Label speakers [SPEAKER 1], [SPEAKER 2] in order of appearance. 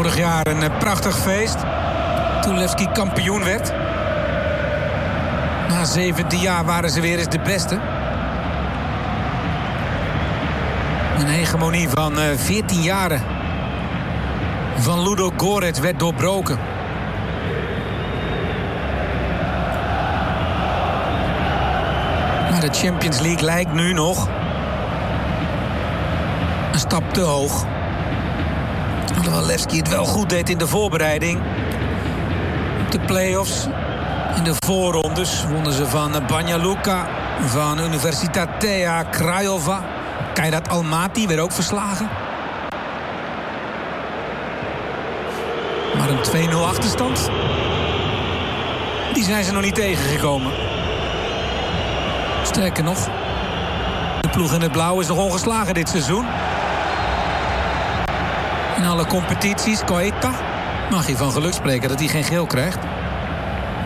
[SPEAKER 1] Vorig jaar een prachtig feest. Toen Levski kampioen werd. Na 17 jaar waren ze weer eens de beste. Een hegemonie van 14 jaren van Ludo Gorets werd doorbroken. Maar de Champions League lijkt nu nog een stap te hoog. Alhoewel Levski het wel goed deed in de voorbereiding. Op de play-offs. In de voorrondes wonnen ze van Banja Luka, van Universitatea Craiova. Kairat Almaty werd ook verslagen. Maar een 2-0 achterstand, die zijn ze nog niet tegengekomen. Sterker nog, de ploeg in het blauw is nog ongeslagen dit seizoen. In alle competities, Koeta, mag je van geluk spreken dat hij geen geel krijgt.